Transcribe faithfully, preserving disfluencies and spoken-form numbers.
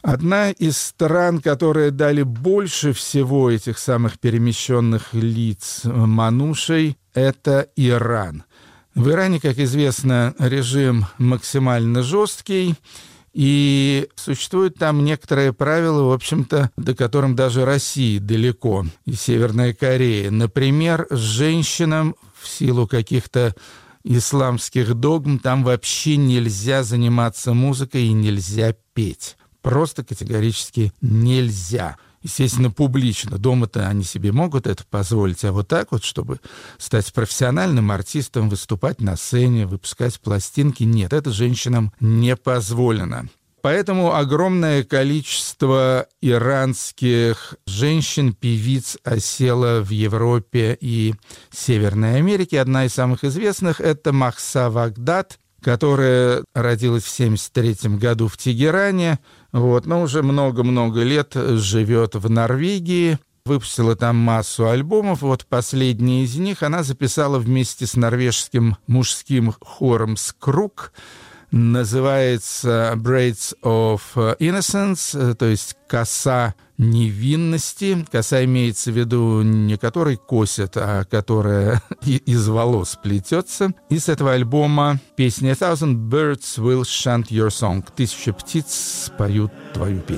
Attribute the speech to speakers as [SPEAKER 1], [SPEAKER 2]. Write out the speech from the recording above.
[SPEAKER 1] Одна из стран, которые дали больше всего этих самых перемещенных лиц манушей, это Иран. В Иране, как известно, режим максимально жесткий, и существуют там некоторые правила, в общем-то, до которым даже России далеко, и Северная Корея. Например, женщинам в силу каких-то исламских догм там вообще нельзя заниматься музыкой и нельзя петь. Просто категорически нельзя. Естественно, публично. Дома-то они себе могут это позволить, а вот так вот, чтобы стать профессиональным артистом, выступать на сцене, выпускать пластинки, нет, это женщинам не позволено. Поэтому огромное количество иранских женщин-певиц осело в Европе и Северной Америке. Одна из самых известных — это Махса Вагдад, которая родилась в семьдесят третьем году в Тегеране, вот, но уже много-много лет живет в Норвегии, выпустила там массу альбомов. Вот последний из них она записала вместе с норвежским мужским хором «Скрук». Называется «Braids of Innocence», то есть «Коса невинности». Коса имеется в виду не которой косят, а которая из волос плетется. И с этого альбома песня «A thousand birds will chant your song». «Тысяча птиц споют твою песню».